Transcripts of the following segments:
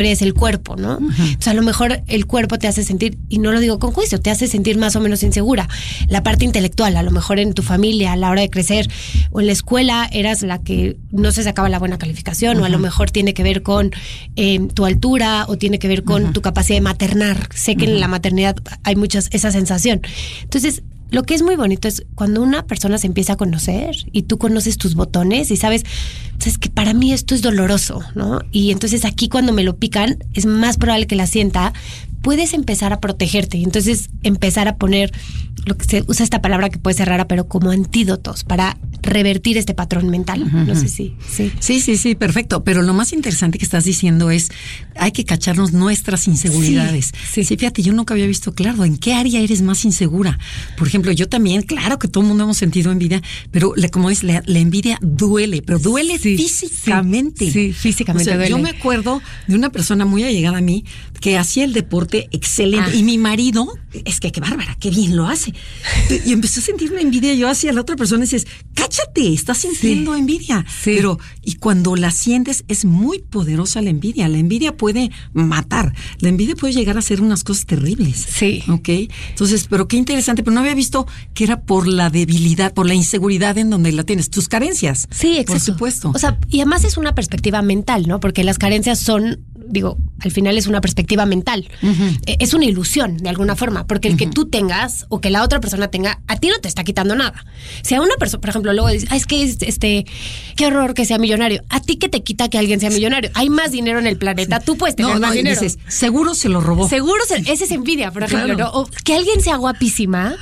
es el cuerpo, ¿no? Entonces a lo mejor el cuerpo te hace sentir, y no lo digo con juicio, te hace sentir más o menos insegura. La parte intelectual, a lo mejor en tu familia a la hora de crecer o en la escuela eras la que no se sacaba la buena calificación, o a lo mejor tiene que ver con tu altura, o tiene que ver con tu capacidad de maternar. Sé que en la maternidad hay esa sensación. Entonces, lo que es muy bonito es cuando una persona se empieza a conocer y tú conoces tus botones y sabes que para mí esto es doloroso, ¿no? Y entonces aquí cuando me lo pican es más probable que la sienta. Puedes empezar a protegerte y entonces empezar a poner, lo que se usa esta palabra que puede ser rara, pero como antídotos para revertir este patrón mental. No sé si. Sí, perfecto. Pero lo más interesante que estás diciendo es, hay que cacharnos nuestras inseguridades. Sí, fíjate, yo nunca había visto claro en qué área eres más insegura. Por ejemplo, yo también, claro que todo el mundo hemos sentido envidia, pero como es, la envidia duele, pero duele físicamente. Sí, físicamente duele. Yo me acuerdo de una persona muy allegada a mí que hacía el deporte excelente. Y mi marido, es que qué bárbara, qué bien lo hace. Y empecé a sentir una envidia yo hacia la otra persona y dices, cáchate, estás sintiendo envidia. Pero, y cuando la sientes, es muy poderosa la envidia. La envidia puede matar. La envidia puede llegar a hacer unas cosas terribles. Sí. ¿Ok? Entonces, pero qué interesante, pero no había visto que era por la debilidad, por la inseguridad en donde la tienes, tus carencias. Sí, exacto. Por supuesto. O sea, y además es una perspectiva mental, ¿no? Porque las carencias son, al final es una perspectiva mental. Es una ilusión, de alguna forma, porque el que tú tengas o que la otra persona tenga, a ti no te está quitando nada. Si a una persona, por ejemplo, luego dices, es que qué horror que sea millonario. ¿A ti qué te quita que alguien sea millonario? Hay más dinero en el planeta, tú puedes tener más dinero. Dices, seguro se lo robó. Esa es envidia, por ejemplo, ¿no? O que alguien sea guapísima.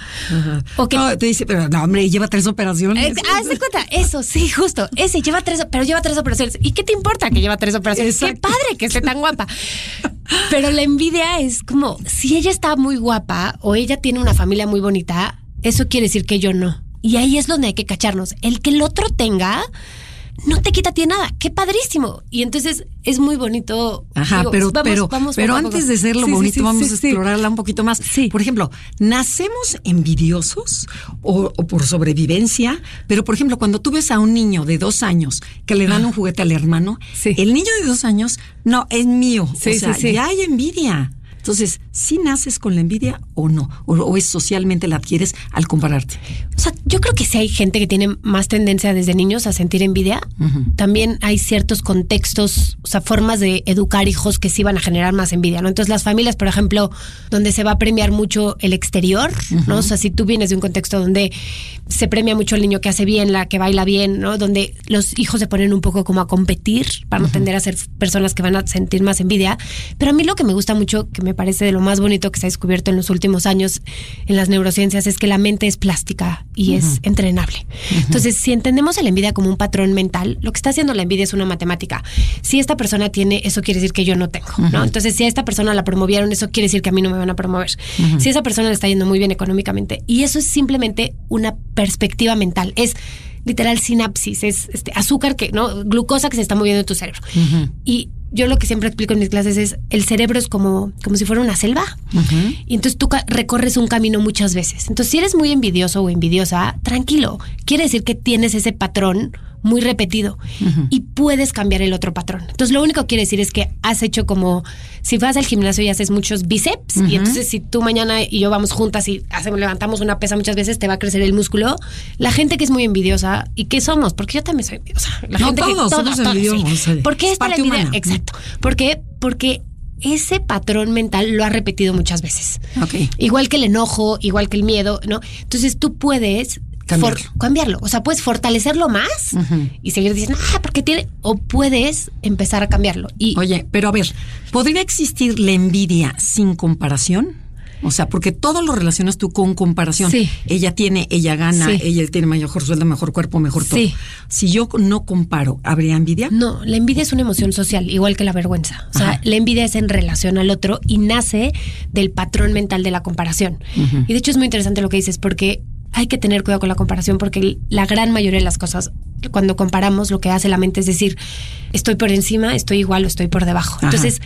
O que te dice, pero no, hombre, lleva 3 operaciones. Haz de cuenta, eso, sí, justo. Ese lleva 3 operaciones. ¿Y qué te importa que lleva 3 operaciones? Exacto. Qué padre que esté tan guapa. Pero la envidia es como, si ella está muy guapa o ella tiene una familia muy bonita, eso quiere decir que yo no. Y ahí es donde hay que cacharnos. El que el otro tenga no te quita a ti nada. ¡Qué padrísimo! Y entonces es muy bonito. Ajá, vamos, pero antes de ser lo bonito, vamos a explorarla un poquito más. Sí. Por ejemplo, ¿nacemos envidiosos o por sobrevivencia? Pero, por ejemplo, cuando tú ves a un niño de 2 años que le dan un juguete al hermano, el niño de 2 años, no, es mío. Ya hay envidia. Entonces, ¿sí naces con la envidia o no? ¿O es socialmente la adquieres al compararte? O sea, yo creo que sí hay gente que tiene más tendencia desde niños a sentir envidia. También hay ciertos contextos, o sea, formas de educar hijos que sí van a generar más envidia, ¿no? Entonces, las familias, por ejemplo, donde se va a premiar mucho el exterior, ¿no? O sea, si tú vienes de un contexto donde se premia mucho el niño que hace bien, la que baila bien, ¿no? Donde los hijos se ponen un poco como a competir para no tender a ser personas que van a sentir más envidia. Pero a mí lo que me gusta mucho, que me parece de lo más bonito que se ha descubierto en los últimos años en las neurociencias, es que la mente es plástica y es entrenable. Entonces, si entendemos a la envidia como un patrón mental, lo que está haciendo la envidia es una matemática. Si esta persona tiene, eso quiere decir que yo no tengo, ¿no? Entonces, si a esta persona la promovieron, eso quiere decir que a mí no me van a promover. Si a esa persona le está yendo muy bien económicamente, y eso es simplemente una perspectiva mental, es literal sinapsis, es azúcar glucosa que se está moviendo en tu cerebro. Y yo lo que siempre explico en mis clases es, el cerebro es como si fuera una selva. Y entonces tú recorres un camino muchas veces. Entonces, si eres muy envidioso o envidiosa, tranquilo. Quiere decir que tienes ese patrón muy repetido y puedes cambiar el otro patrón. Entonces, lo único que quiere decir es que has hecho como, si vas al gimnasio y haces muchos bíceps, y entonces si tú mañana y yo vamos juntas y levantamos una pesa muchas veces, te va a crecer el músculo. La gente que es muy envidiosa, ¿y qué somos? Porque yo también soy envidiosa. Todos somos envidiosos. Sí. ¿Por qué está la envidia? Humana. Exacto. ¿Por qué? Porque ese patrón mental lo ha repetido muchas veces. Igual que el enojo, igual que el miedo, ¿no? Entonces tú puedes cambiarlo. O sea, puedes fortalecerlo más y seguir diciendo, porque tiene, o puedes empezar a cambiarlo. Oye, pero a ver, ¿podría existir la envidia sin comparación? O sea, porque todo lo relacionas tú con comparación. Sí. Ella gana, ella tiene mejor sueldo, mejor cuerpo, mejor todo. Sí. Si yo no comparo, ¿habría envidia? No, la envidia es una emoción social, igual que la vergüenza. O sea, la envidia es en relación al otro y nace del patrón mental de la comparación. Y de hecho es muy interesante lo que dices, porque hay que tener cuidado con la comparación, porque la gran mayoría de las cosas, cuando comparamos, lo que hace la mente es decir, estoy por encima, estoy igual o estoy por debajo. Entonces,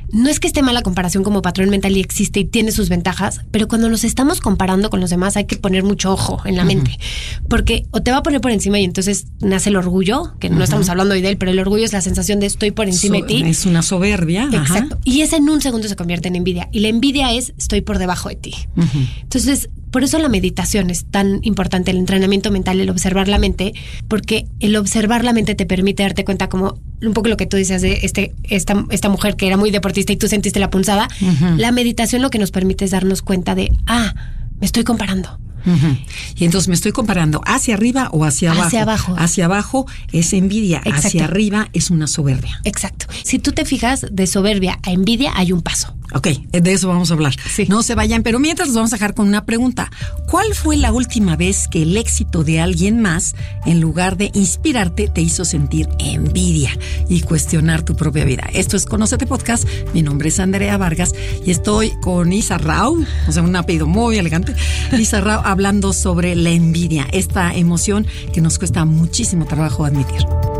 no es que esté mal la comparación como patrón mental y existe y tiene sus ventajas, pero cuando nos estamos comparando con los demás hay que poner mucho ojo en la mente, porque o te va a poner por encima y entonces nace el orgullo, que no estamos hablando hoy de él, pero el orgullo es la sensación de estoy por encima de ti. Es una soberbia. Exacto. Y ese en un segundo se convierte en envidia. Y la envidia es estoy por debajo de ti. Entonces, por eso la meditación es tan importante, el entrenamiento mental, el observar la mente, porque el observar la mente te permite darte cuenta como un poco lo que tú dices de esta mujer que era muy deportista y tú sentiste la punzada. La meditación lo que nos permite es darnos cuenta de, me estoy comparando. Y entonces me estoy comparando hacia arriba o hacia abajo. Hacia abajo. Hacia abajo es envidia, Exacto. Hacia arriba es una soberbia. Exacto. Si tú te fijas, de soberbia a envidia hay un paso. Ok, de eso vamos a hablar. Sí. No se vayan, pero mientras los vamos a dejar con una pregunta. ¿Cuál fue la última vez que el éxito de alguien más, en lugar de inspirarte, te hizo sentir envidia y cuestionar tu propia vida? Esto es Conócete Podcast. Mi nombre es Andrea Vargas y estoy con Isa Rao, o sea, un apellido muy elegante. Isa Rao, hablando sobre la envidia, esta emoción que nos cuesta muchísimo trabajo admitir.